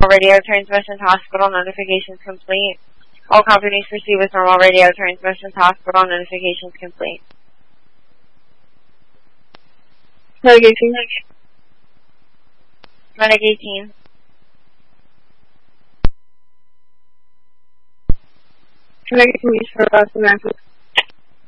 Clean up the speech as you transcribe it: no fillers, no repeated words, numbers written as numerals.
radio transmissions. Hospital notifications complete. All companies proceed with normal radio transmissions. Hospital notifications complete. Medic 18. Medic 18. Medic 18, for Boston Access.